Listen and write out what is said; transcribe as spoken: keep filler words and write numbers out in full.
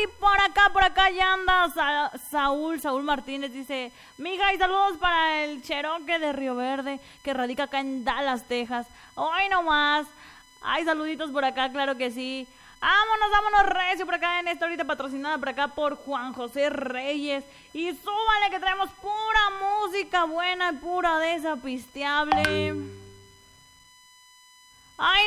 por acá, por acá ya anda Sa- Saúl, Saúl Martínez, dice, mija, y saludos para el Cheroque de Río Verde, que radica acá en Dallas, Texas. Hoy nomás. Ay, saluditos por acá, claro que sí. Vámonos, vámonos recio por acá en esta ahorita patrocinada por acá por Juan José Reyes. Y súbale que traemos pura música buena y pura de esa pisteable. Ay,